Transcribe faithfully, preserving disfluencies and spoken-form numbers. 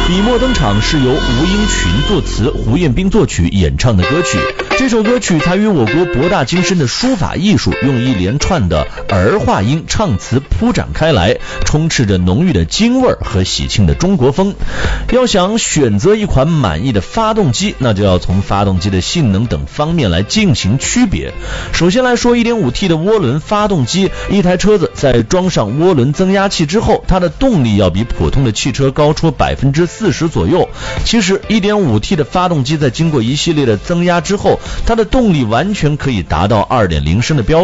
笔墨登场是由吴英群作词，胡彦斌作曲演唱的歌曲。这首歌曲它与我国博大精深的书法艺术用一连串的儿化音唱词铺展开来，充斥着浓郁的京味和喜庆的中国风。要想选择一款满意的发动机，那就要从发动机的性能等方面来进行区别。首先来说 一点五 T 的涡轮发动机，一台车子在装上涡轮增压器之后，它的动力要比普通的汽车高出 百分之四十 左右。其实 一点五 T 的发动机在经过一系列的增压之后，它的动力完全可以达到 二点零 升的标准。